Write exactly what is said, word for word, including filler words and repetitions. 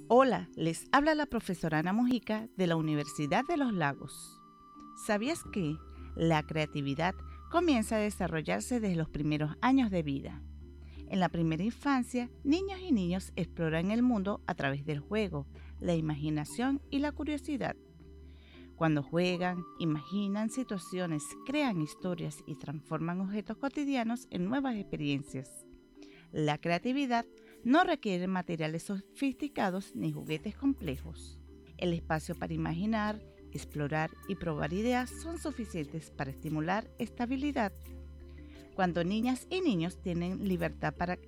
Hola, les habla la profesora Ana Mojica de la Universidad de los Lagos. ¿Sabías que la creatividad comienza a desarrollarse desde los primeros años de vida? En la primera infancia, niños y niños exploran el mundo a través del juego, la imaginación y la curiosidad. Cuando juegan, imaginan situaciones, crean historias y transforman objetos cotidianos en nuevas experiencias. La creatividad no requiere materiales sofisticados ni juguetes complejos. El espacio para imaginar, explorar y probar ideas son suficientes para estimular esta habilidad. Cuando niñas y niños tienen libertad para